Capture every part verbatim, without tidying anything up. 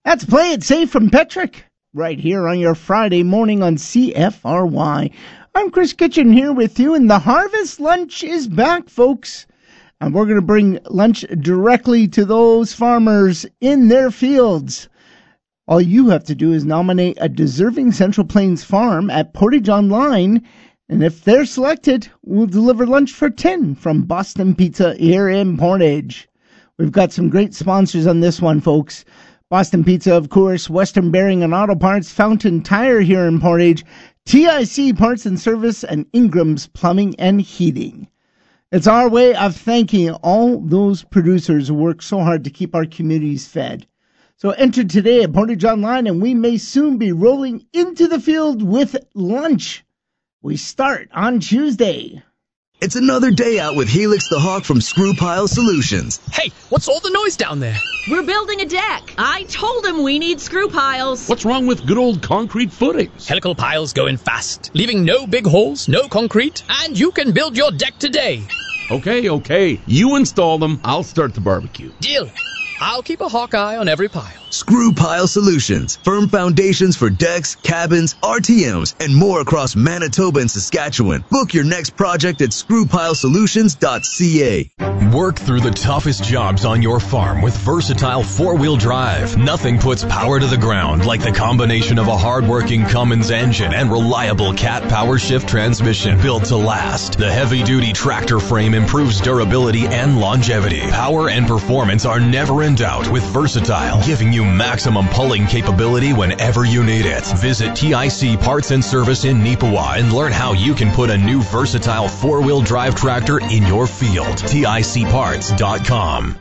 That's Play It Safe from Petrick, right here on your Friday morning on C F R Y. I'm Chris Kitchen here with you, and the Harvest Lunch is back, folks. And we're going to bring lunch directly to those farmers in their fields. All you have to do is nominate a deserving Central Plains farm at Portage Online, and if they're selected, we'll deliver lunch for ten from Boston Pizza here in Portage. We've got some great sponsors on this one, folks. Boston Pizza, of course, Western Bearing and Auto Parts, Fountain Tire here in Portage, T I C Parts and Service, and Ingram's Plumbing and Heating. It's our way of thanking all those producers who work so hard to keep our communities fed. So enter today at Portage Online, and we may soon be rolling into the field with lunch. We start on Tuesday. It's another day out with Helix the Hawk from Screw Pile Solutions. Hey, what's all the noise down there? We're building a deck. I told him we need screw piles. What's wrong with good old concrete footings? Helical piles go in fast, leaving no big holes, no concrete, and you can build your deck today. Okay, okay. You install them, I'll start the barbecue. Deal. I'll keep a hawk eye on every pile. Screw Pile Solutions. Firm foundations for decks, cabins, R T Ms, and more across Manitoba and Saskatchewan. Book your next project at screw pile solutions dot c a. Work through the toughest jobs on your farm with versatile four-wheel drive. Nothing puts power to the ground like the combination of a hard-working Cummins engine and reliable Cat Power Shift transmission built to last. The heavy-duty tractor frame improves durability and longevity. Power and performance are never in doubt with Versatile, giving you maximum pulling capability whenever you need it. Visit T I C Parts and Service in Neepawa and learn how you can put a new versatile four-wheel drive tractor in your field. T I C parts dot com.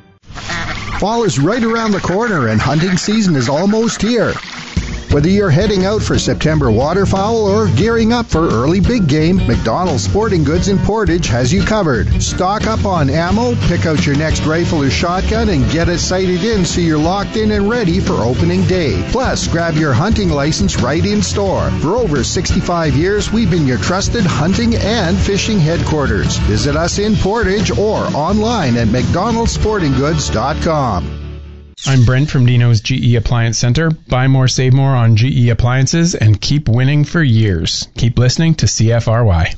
Fall is right around the corner and hunting season is almost here. Whether you're heading out for September waterfowl or gearing up for early big game, McDonald's Sporting Goods in Portage has you covered. Stock up on ammo, pick out your next rifle or shotgun, and get it sighted in so you're locked in and ready for opening day. Plus, grab your hunting license right in store. For over sixty-five years, we've been your trusted hunting and fishing headquarters. Visit us in Portage or online at mcdonalds sporting goods dot com. I'm Brent from Dino's G E Appliance Center. Buy more, save more on G E appliances and keep winning for years. Keep listening to C F R Y.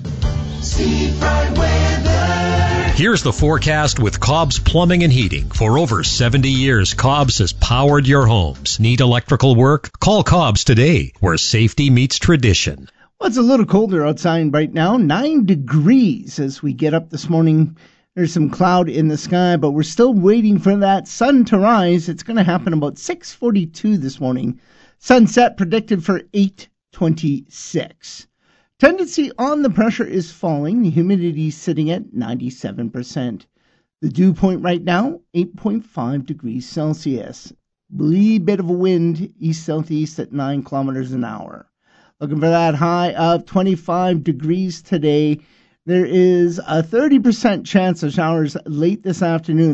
Seafront weather. Here's the forecast with Cobb's Plumbing and Heating. For over seventy years, Cobb's has powered your homes. Need electrical work? Call Cobb's today, where safety meets tradition. Well, it's a little colder outside right now, nine degrees as we get up this morning. There's some cloud in the sky, but we're still waiting for that sun to rise. It's going to happen about six forty-two this morning. Sunset predicted for eight twenty-six. Tendency on the pressure is falling. The humidity is sitting at ninety-seven percent. The dew point right now, eight point five degrees Celsius. Wee bit of a wind, east-southeast at nine kilometers an hour. Looking for that high of twenty-five degrees today. There is a thirty percent chance of showers late this afternoon.